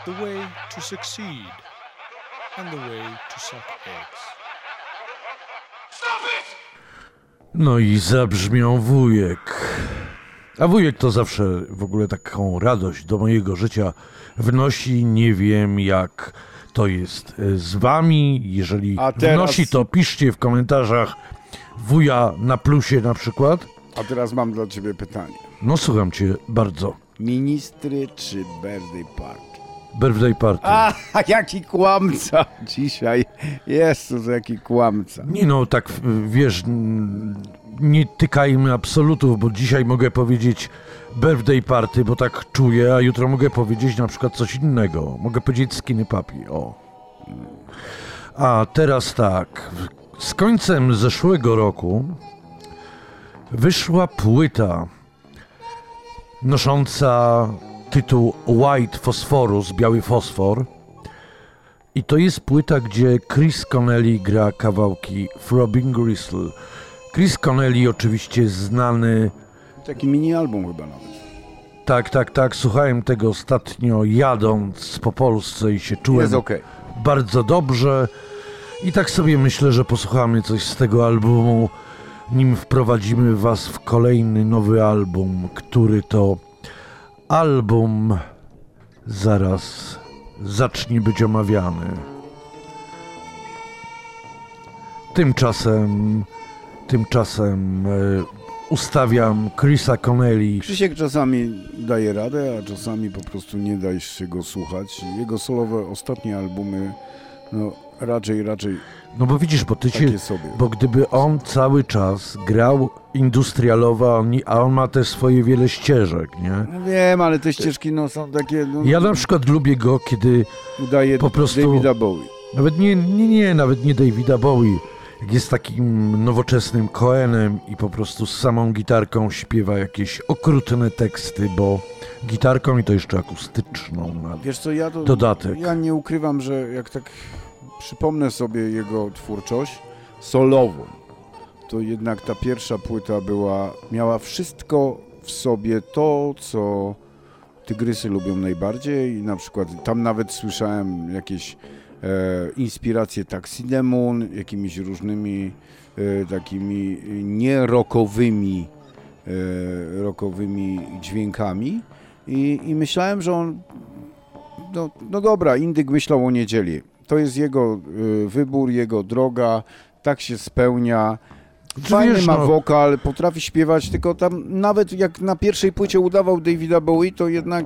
The way to succeed and the way to suck eggs. No i zabrzmiał wujek. A wujek to zawsze w ogóle taką radość do mojego życia wnosi. Nie wiem, jak to jest z wami. Jeżeli wnosi, to piszcie w komentarzach wuja na plusie na przykład. A teraz mam dla ciebie pytanie. No słucham cię bardzo. Ministry czy birthday party? Birthday party. A, jaki kłamca dzisiaj. Jezus, jaki kłamca. Nie no, tak wiesz, nie tykajmy absolutów, bo dzisiaj mogę powiedzieć birthday party, bo tak czuję, a jutro mogę powiedzieć na przykład coś innego. Mogę powiedzieć skinny puppy, o. A teraz tak, z końcem zeszłego roku wyszła płyta nosząca tytuł White Phosphorus, biały fosfor. I to jest płyta, gdzie Chris Connelly gra kawałki Throbbing Gristle. Chris Connelly oczywiście znany... Taki mini album chyba nawet. Tak. Słuchałem tego ostatnio jadąc po Polsce i się czułem bardzo dobrze. I tak sobie myślę, że posłuchamy coś z tego albumu, nim wprowadzimy was w kolejny nowy album, który to album zaraz zacznie być omawiany. Tymczasem ustawiam Chrisa Connelly. Krzysiek czasami daje radę, a czasami po prostu nie da się go słuchać. Jego solowe ostatnie albumy, no raczej no bo widzisz, bo gdyby on cały czas grał industrialowo, a on ma te swoje wiele ścieżek, nie? No wiem, ale te ścieżki no są takie... No, ja na przykład lubię go, kiedy udaje po prostu... Davida Bowie. Nawet nie Davida Bowie. Jak jest takim nowoczesnym Cohenem i po prostu z samą gitarką śpiewa jakieś okrutne teksty, bo gitarką i to jeszcze akustyczną na Wiesz co, dodatek. Ja nie ukrywam, że jak tak przypomnę sobie jego twórczość solową, to jednak ta pierwsza płyta miała wszystko w sobie to, co tygrysy lubią najbardziej i na przykład tam nawet słyszałem jakieś inspiracje Taxi Demon, jakimiś różnymi takimi nierockowymi dźwiękami i myślałem, że on no dobra, indyk myślał o niedzieli. To jest jego wybór, jego droga, tak się spełnia. Fajny ma wokal, potrafi śpiewać, tylko tam nawet jak na pierwszej płycie udawał Davida Bowie, to jednak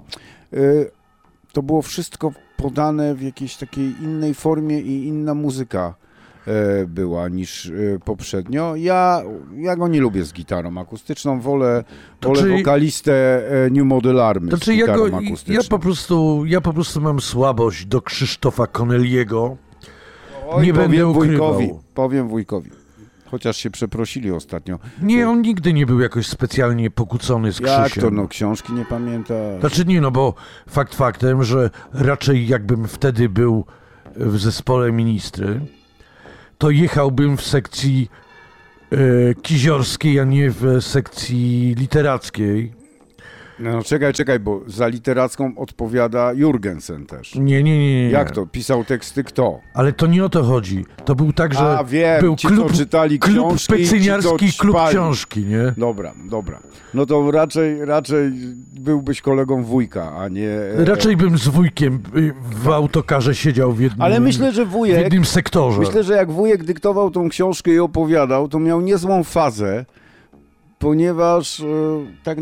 to było wszystko podane w jakiejś takiej innej formie i inna muzyka była niż poprzednio. Ja go nie lubię z gitarą akustyczną, wolę wokalistę New Model Army z gitarą akustyczną. Ja po prostu mam słabość do Krzysztofa Connelly'ego. Nie będę ukrywał. Powiem wujkowi. Chociaż się przeprosili ostatnio. Nie, on nigdy nie był jakoś specjalnie pokłócony z Krzysiem. Jak to, no książki nie pamięta? Znaczy nie, no bo fakt faktem, że raczej jakbym wtedy był w zespole Ministry, to jechałbym w sekcji kiziorskiej, a nie w sekcji literackiej. No czekaj, bo za literacką odpowiada Jurgensen też. Nie. Jak to? Pisał teksty kto? Ale to nie o to chodzi. To był tak, że wiem, był ci, klub, co czytali klub książki, pecyniarski, klub książki, nie? Dobra. No to raczej byłbyś kolegą wujka, a nie... Raczej bym z wujkiem w autokarze siedział w jednym, ale myślę, że wujek, w jednym sektorze. Myślę, że jak wujek dyktował tą książkę i opowiadał, to miał niezłą fazę, ponieważ tak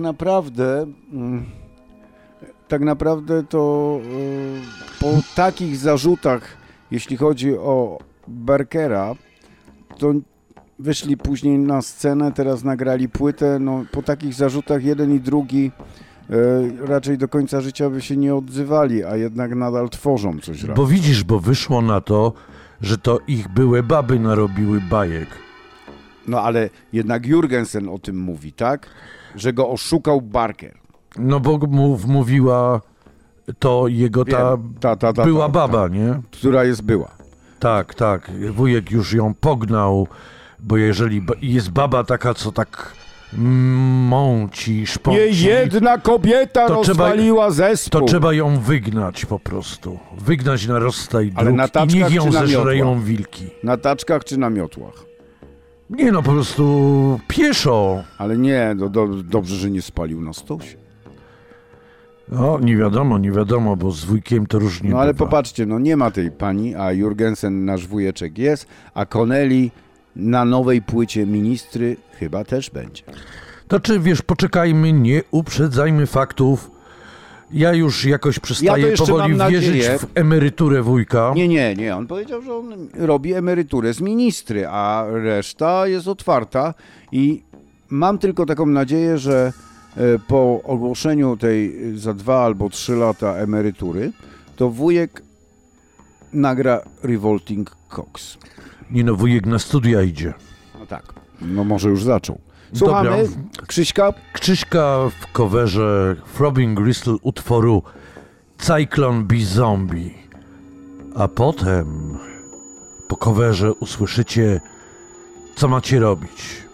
naprawdę to po takich zarzutach, jeśli chodzi o Barkera, to wyszli później na scenę, teraz nagrali płytę, no po takich zarzutach jeden i drugi raczej do końca życia by się nie odzywali, a jednak nadal tworzą coś razem. Bo widzisz, bo wyszło na to, że to ich były baby narobiły bajek. No ale jednak Jurgensen o tym mówi, tak? Że go oszukał Barker. No bo mówiła to jego była baba, nie? Która jest była. Tak. Wujek już ją pognał, bo jeżeli jest baba taka, co tak mąci, szponci. Nie jedna kobieta rozwaliła zespół. To trzeba ją wygnać po prostu. Wygnać na rozstaj dróg. Ale na taczkach i niech ją czy na zeżreją miotłach? wilki. Na taczkach czy na miotłach? Nie no, po prostu pieszo. Ale nie, dobrze, że nie spalił na stosie. No, nie wiadomo, bo z wujkiem to różnie No ale bywa. popatrzcie, no nie ma tej pani, a Jurgensen, nasz wujeczek, jest, a Connelly na nowej płycie Ministry chyba też będzie. To czy wiesz, poczekajmy, nie uprzedzajmy faktów. Ja już jakoś przestaję powoli wierzyć w emeryturę wujka. Nie, on powiedział, że on robi emeryturę z Ministry, a reszta jest otwarta i mam tylko taką nadzieję, że po ogłoszeniu tej za 2 albo 3 lata emerytury, to wujek nagra Revolting Cocks. Nie no, wujek na studia idzie. No tak, no może już zaczął. Słuchamy Dobra. Krzyśka. Krzyśka w coverze Throbbing Gristle utworu Cyclone B Zombie. A potem po coverze usłyszycie, co macie robić.